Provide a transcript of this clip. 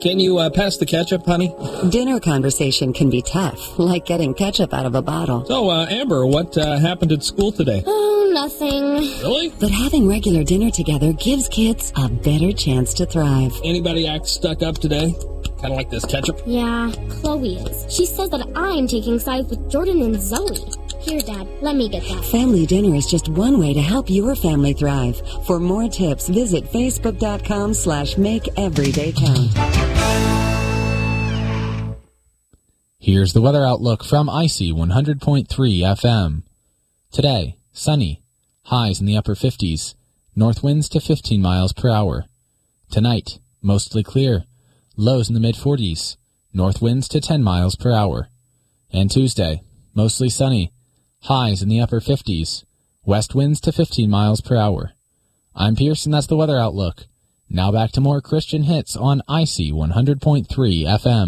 Can you pass the ketchup, honey? Dinner conversation can be tough, like getting ketchup out of a bottle. So, Amber, what happened at school today? Oh, nothing. Really? But having regular dinner together gives kids a better chance to thrive. Anybody act stuck up today? Kind of like this ketchup? Yeah, Chloe is. She says that I'm taking sides with Jordan and Zoe. Here, Dad, let me get that. Family dinner is just one way to help your family thrive. For more tips, visit facebook.com/makeeverydaycount. Here's the weather outlook from Icy 100.3 FM. Today, sunny, highs in the upper 50s, north winds to 15 miles per hour. Tonight, mostly clear, lows in the mid-40s, north winds to 10 miles per hour. And Tuesday, mostly sunny, highs in the upper 50s, west winds to 15 miles per hour. I'm Pierce, and that's the weather outlook. Now back to more Christian hits on Icy 100.3 FM.